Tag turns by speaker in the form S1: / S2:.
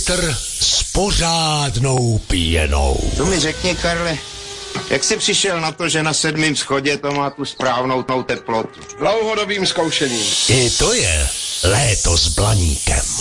S1: litr s pořádnou pěnou.
S2: To mi řekni, Karle, jak jsi přišel na to, že na 7. schodě to má tu správnou teplotu?
S3: Dlouhodobým zkoušením.
S1: I to je léto s Blaníkem.